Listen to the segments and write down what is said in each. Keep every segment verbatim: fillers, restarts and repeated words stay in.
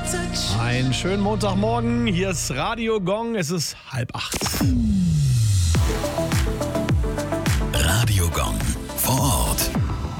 Einen schönen Montagmorgen, hier ist Radio Gong, es ist halb acht. Radio Gong vor Ort.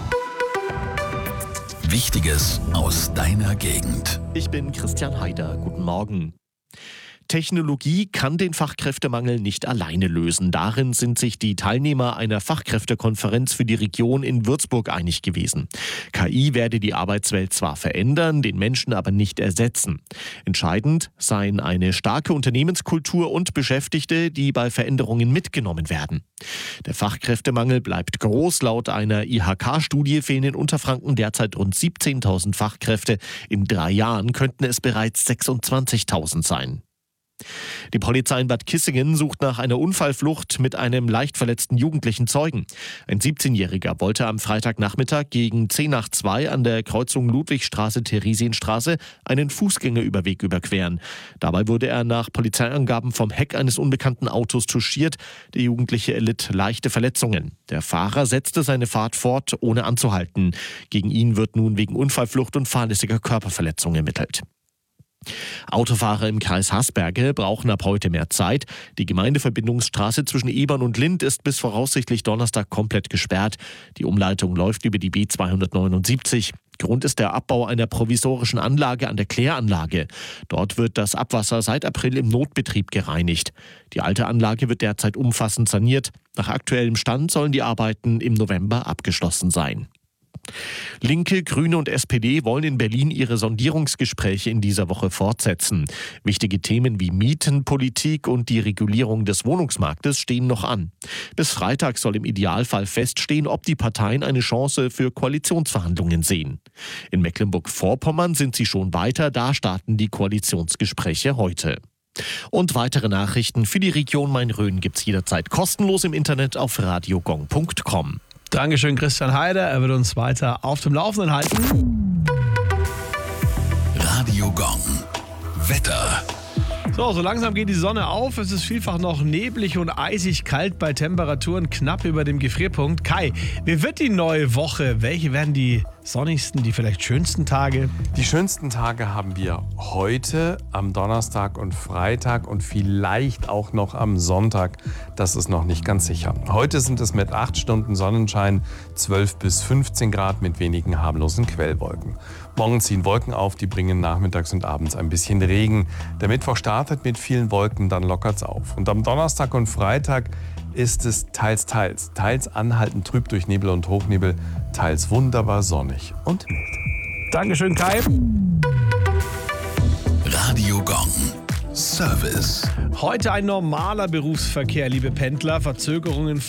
Wichtiges aus deiner Gegend. Ich bin Christian Haider. Guten Morgen. Technologie kann den Fachkräftemangel nicht alleine lösen. Darin sind sich die Teilnehmer einer Fachkräftekonferenz für die Region in Würzburg einig gewesen. K I werde die Arbeitswelt zwar verändern, den Menschen aber nicht ersetzen. Entscheidend seien eine starke Unternehmenskultur und Beschäftigte, die bei Veränderungen mitgenommen werden. Der Fachkräftemangel bleibt groß. Laut einer I H K-Studie fehlen in Unterfranken derzeit rund siebzehntausend Fachkräfte. In drei Jahren könnten es bereits sechsundzwanzigtausend sein. Die Polizei in Bad Kissingen sucht nach einer Unfallflucht mit einem leicht verletzten jugendlichen Zeugen. Ein siebzehnjähriger wollte am Freitagnachmittag gegen zehn nach zwei an der Kreuzung Ludwigstraße-Theresienstraße einen Fußgängerüberweg überqueren. Dabei wurde er nach Polizeiangaben vom Heck eines unbekannten Autos touchiert. Der Jugendliche erlitt leichte Verletzungen. Der Fahrer setzte seine Fahrt fort, ohne anzuhalten. Gegen ihn wird nun wegen Unfallflucht und fahrlässiger Körperverletzung ermittelt. Autofahrer im Kreis Haßberge brauchen ab heute mehr Zeit. Die Gemeindeverbindungsstraße zwischen Ebern und Lindt ist bis voraussichtlich Donnerstag komplett gesperrt. Die Umleitung läuft über die B zweihundertneunundsiebzig. Grund ist der Abbau einer provisorischen Anlage an der Kläranlage. Dort wird das Abwasser seit April im Notbetrieb gereinigt. Die alte Anlage wird derzeit umfassend saniert. Nach aktuellem Stand sollen die Arbeiten im November abgeschlossen sein. Linke, Grüne und S P D wollen in Berlin ihre Sondierungsgespräche in dieser Woche fortsetzen. Wichtige Themen wie Mietenpolitik und die Regulierung des Wohnungsmarktes stehen noch an. Bis Freitag soll im Idealfall feststehen, ob die Parteien eine Chance für Koalitionsverhandlungen sehen. In Mecklenburg-Vorpommern sind sie schon weiter, da starten die Koalitionsgespräche heute. Und weitere Nachrichten für die Region Main-Rhön gibt's jederzeit kostenlos im Internet auf radiogong punkt com. Dankeschön, Christian Haider. Er wird uns weiter auf dem Laufenden halten. Radio Gong. Wetter. So, so langsam geht die Sonne auf. Es ist vielfach noch neblig und eisig kalt bei Temperaturen knapp über dem Gefrierpunkt. Kai, wie wird die neue Woche? Welche werden die sonnigsten, die vielleicht schönsten Tage? Die schönsten Tage haben wir heute, am Donnerstag und Freitag und vielleicht auch noch am Sonntag. Das ist noch nicht ganz sicher. Heute sind es mit acht Stunden Sonnenschein zwölf bis fünfzehn Grad mit wenigen harmlosen Quellwolken. Morgen ziehen Wolken auf, die bringen nachmittags und abends ein bisschen Regen. Der Mittwoch startet mit vielen Wolken, dann lockert's auf. Und am Donnerstag und Freitag ist es teils, teils. Teils anhaltend trüb durch Nebel und Hochnebel, teils wunderbar sonnig und mild. Dankeschön, Kai. Radio Gong. Service. Heute ein normaler Berufsverkehr, liebe Pendler. Verzögerungen